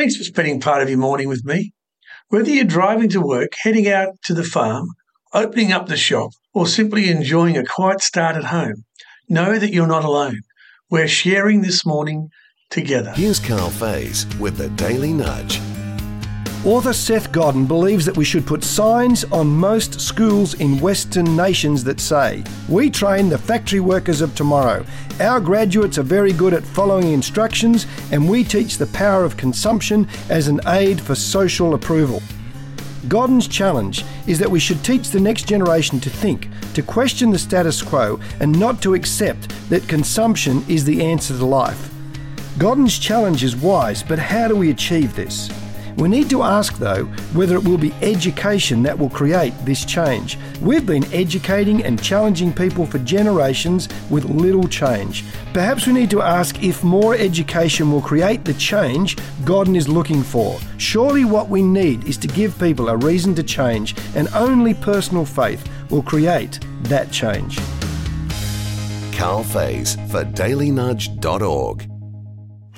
Thanks for spending part of your morning with me. Whether you're driving to work, heading out to the farm, opening up the shop, or simply enjoying a quiet start at home, know that you're not alone. We're sharing this morning together. Here's Carl Faze with the Daily Nudge. Author Seth Godin believes that we should put signs on most schools in Western nations that say, "We train the factory workers of tomorrow. Our graduates are very good at following instructions, and we teach the power of consumption as an aid for social approval." Godin's challenge is that we should teach the next generation to think, to question the status quo, and not to accept that consumption is the answer to life. Godin's challenge is wise, but how do we achieve this? We need to ask, though, whether it will be education that will create this change. We've been educating and challenging people for generations with little change. Perhaps we need to ask if more education will create the change Godin is looking for. Surely what we need is to give people a reason to change, and only personal faith will create that change. Carl Faze for dailynudge.org.